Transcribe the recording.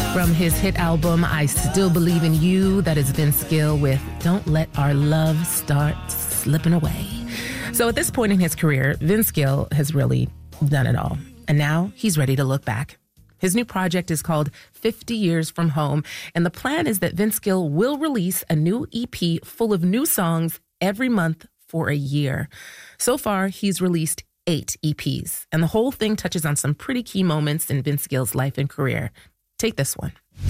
From his hit album, I Still Believe in You, that is Vince Gill with Don't Let Our Love Start Slipping Away. So at this point in his career, Vince Gill has really done it all. And now he's ready to look back. His new project is called 50 Years from Home. And the plan is that Vince Gill will release a new EP full of new songs every month for a year. So far, he's released 8 EPs. And the whole thing touches on some pretty key moments in Vince Gill's life and career. Take this one.